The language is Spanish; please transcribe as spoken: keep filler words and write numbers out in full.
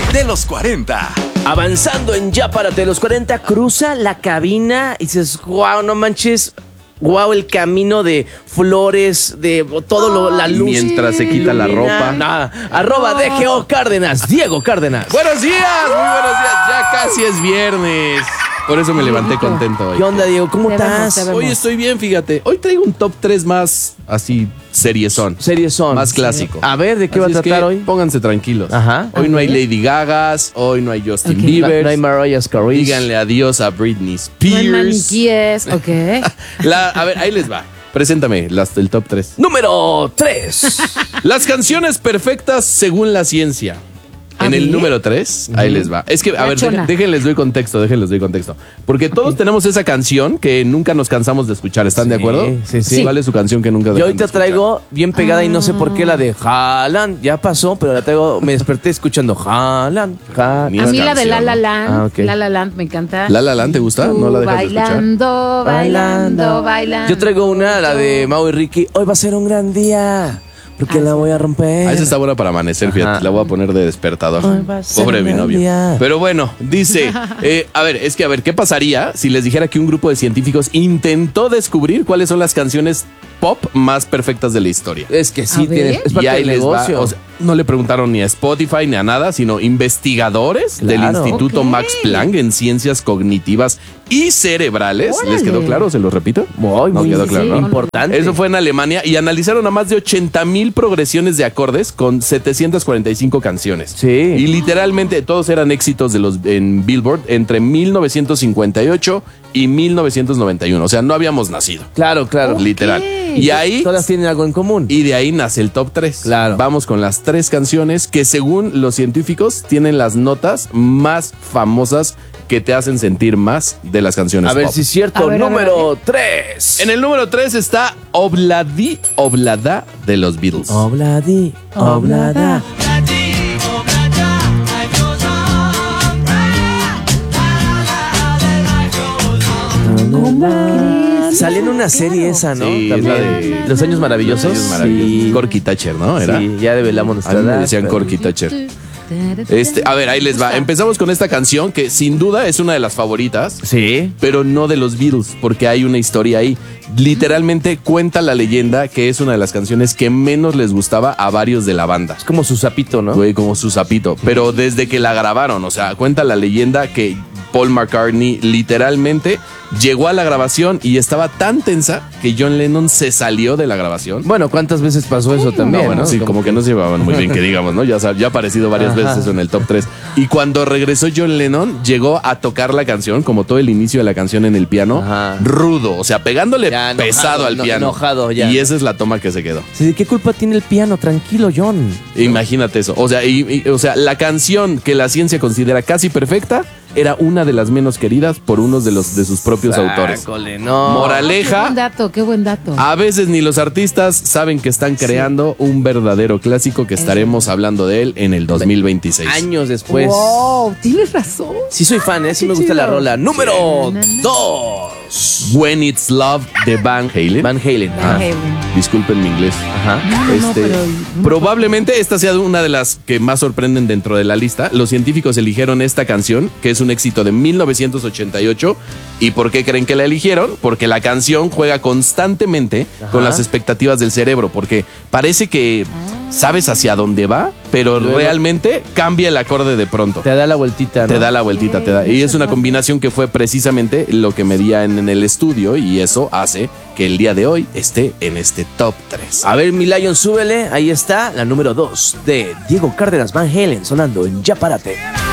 de los cuarenta. Avanzando en Ya Párate de los cuarenta, cruza la cabina y dices, wow, no manches. Wow, el camino de flores, de todo lo, la luz. Mientras se quita la ropa. Nada. Arroba D G O Cárdenas, Diego Cárdenas. Buenos días, muy buenos días. Ya casi es viernes. Por eso me levanté contento hoy. ¿Qué onda, Diego? ¿Cómo Te vemos, estás? te vemos. Hoy estoy bien, fíjate. Hoy traigo un top tres más así, seriezón. Series son. Más clásico. A ver, ¿de qué Así va a es tratar que hoy? Pónganse tranquilos. Ajá. Hoy A no hay ver. Lady Gagas, hoy no hay Justin Ok. Bieber. No hay Mariah Carey. Díganle adiós a Britney No hay Spears. maniquíes, ok. La- a ver, ahí les va. Preséntame las del top tres. Número tres. Las canciones perfectas según la ciencia. A En el ver. número tres, ahí les va. Es que, a ver, Gachona. dejen- déjenles doy contexto, déjenles doy contexto. Porque todos tenemos esa canción que nunca nos cansamos de escuchar, ¿están de Sí, acuerdo? sí, sí. ¿Cuál es su canción que nunca Yo dejan ahorita de escuchar? traigo bien pegada y no sé por qué la de Haaland. Ya pasó, pero la traigo. Me desperté escuchando Haaland. Haaland. Ni A una mí la de La canción, La ¿no? Land, Ah, ok. La La Land me encanta. ¿La La Land te gusta? Tú ¿No la dejas de escuchar? bailando, bailando, bailando. Yo traigo una, la de Mau y Ricky. Hoy va a ser un gran día. Porque Ah, la sí. voy a romper. Ah, esa está buena para amanecer, fíjate. Ajá. La voy a poner de despertador. Ay, va a ser Pobre mi un novio. día. Pero bueno, dice, eh, a ver, es que a ver, ¿qué pasaría si les dijera que un grupo de científicos intentó descubrir cuáles son las canciones pop más perfectas de la historia? Es que sí, A ver. tienes. Es Y parte ahí del les va. negocio. O sea, no le preguntaron ni a Spotify ni a nada, sino investigadores del Claro. Instituto Ok. Max Planck en Ciencias Cognitivas y Cerebrales. ¿Les Órale. quedó claro? ¿Se los repito? Muy, No muy quedó claro, ¿no? importante. Eso fue en Alemania y analizaron a más de ochenta mil progresiones de acordes con setecientas cuarenta y cinco canciones. Sí. Y literalmente todos eran éxitos de los en Billboard entre mil novecientos cincuenta y ocho y mil novecientos noventa y uno. O sea, no habíamos nacido. Claro, claro. Literal. Y ahí Todas tienen algo en común. y de ahí nace el top tres. Claro. Vamos con las tres canciones que según los científicos tienen las notas más famosas que te hacen sentir más de las canciones A ver pop. si es cierto. A ver, a ver, Número tres. En el número tres está Obladi Oblada de los Beatles. Obladi, oblada. Salió en una serie esa, ¿no? Sí, es la de- Los años maravillosos. Los años maravillosos. Sí. Corky Thatcher, ¿no? Era. Sí, ya develamos A nuestra mí me edad, decían pero- Corky Thatcher. Este, a ver, ahí les va. Empezamos con esta canción que sin duda es una de las favoritas, Sí. pero no de los Beatles, porque hay una historia ahí. Literalmente cuenta la leyenda que es una de las canciones que menos les gustaba a varios de la banda. Es como su sapito, ¿no? Güey, como su sapito. Pero desde que la grabaron, o sea, cuenta la leyenda que Paul McCartney literalmente llegó a la grabación y estaba tan tensa que John Lennon se salió de la grabación. Bueno, ¿cuántas veces pasó eso también? No, bueno, ¿no? sí, como que no se llevaban muy bien, que digamos, ¿no? Ya, sab- ya ha aparecido varias Ajá. veces eso en el top tres. Y cuando regresó John Lennon, llegó a tocar la canción, como todo el inicio de la canción en el piano, Ajá. rudo, o sea, pegándole Ya, enojado, pesado al eno- piano. enojado, ya. Y esa es la toma que se quedó. Sí, ¿de qué culpa tiene el piano? Tranquilo, John. Imagínate eso. O sea, y- y- o sea, la canción que la ciencia considera casi perfecta era una de las menos queridas por unos de los de sus propios autores. Sácole, no. Qué Moraleja, buen dato, qué buen dato. a veces ni los artistas saben que están creando un verdadero clásico que estaremos hablando de él en el dos mil veintiséis. Años después. Wow, tienes razón. Sí soy fan, ¿eh? Sí Qué me gusta la chido. rola. Número Sí. dos. When It's Love de Van Halen. Van Halen. Van Ah, Halen. Disculpen mi inglés. Ajá. No, no, no, Este, pero- probablemente esta sea una de las que más sorprenden dentro de la lista. Los científicos eligieron esta canción, que es un éxito de mil novecientos ochenta y ocho. ¿Y por qué creen que la eligieron? Porque la canción juega constantemente Ajá. con las expectativas del cerebro, porque parece que sabes hacia dónde va, pero Luego- realmente cambia el acorde de pronto. Te da la vueltita, ¿no? Te da la vueltita, te da. Y es una combinación que fue precisamente lo que medía en, en el estudio y eso hace que el día de hoy esté en este top tres. A ver, mi Lion, súbele. Ahí está la número dos de Diego Cárdenas Van Halen sonando en Ya Párate.